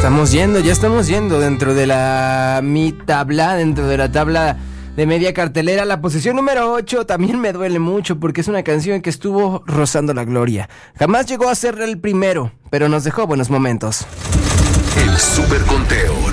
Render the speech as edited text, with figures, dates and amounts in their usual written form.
Ya estamos yendo dentro de dentro de la tabla de media cartelera. La posición número 8 también me duele mucho porque es una canción que estuvo rozando la gloria. Jamás llegó a ser el primero, pero nos dejó buenos momentos. El superconteo